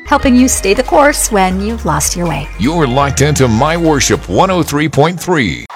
helping you stay the course when you've lost your way. You're locked into My Worship 103.3.